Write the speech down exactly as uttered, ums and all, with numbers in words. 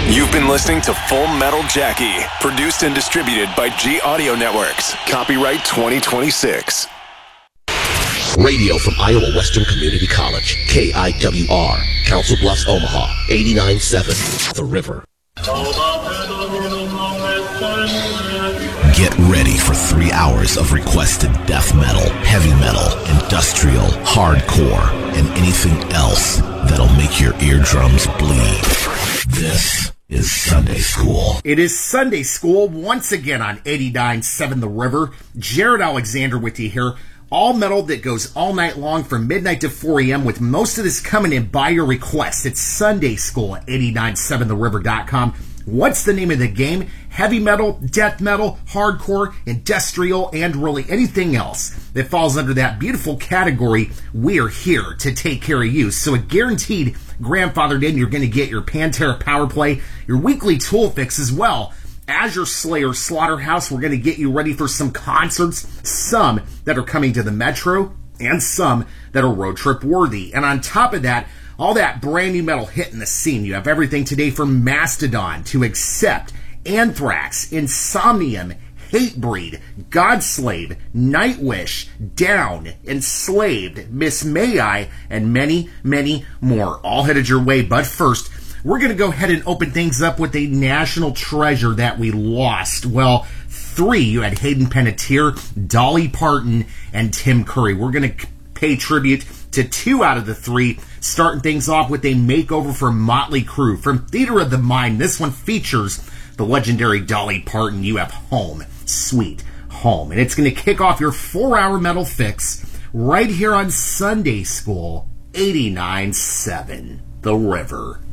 You've been listening to Full Metal Jackie, produced and distributed by G Audio Networks. Copyright twenty twenty-six. Radio from Iowa Western Community College, K I W R, Council Bluffs, Omaha, eighty-nine point seven, The River. Get ready for three hours of requested death metal, heavy metal, industrial, hardcore, and anything else that'll make your eardrums bleed. This is Sunday School. It is Sunday School once again on eighty-nine point seven The River. Jared Alexander with you here. All metal that goes all night long from midnight to four a.m. with most of this coming in by your request. It's Sunday School at eighty-nine point seven the river dot com. What's the name of the game? Heavy metal, death metal, hardcore, industrial, and really anything else that falls under that beautiful category. We're here to take care of you. So a guaranteed grandfathered in, you're going to get your Pantera Power Play, your weekly tool fix as well. Azure Slayer Slaughterhouse, we're going to get you ready for some concerts, some that are coming to the Metro, and some that are road trip worthy. And on top of that, all that brand new metal hitting the scene. You have everything today from Mastodon to Accept, Anthrax, Insomnium, Hatebreed, Godslave, Nightwish, Down, Enslaved, Miss May I, and many, many more. All headed your way, but first, we're going to go ahead and open things up with a national treasure that we lost. Well, three. You had Hayden Panettiere, Dolly Parton, and Tim Curry. We're going to pay tribute to two out of the three, starting things off with a makeover for Motley Crue. From Theater of the Mind, this one features the legendary Dolly Parton. You have Home, Sweet Home. And it's going to kick off your four-hour metal fix right here on Sunday School, eighty-nine point seven The River.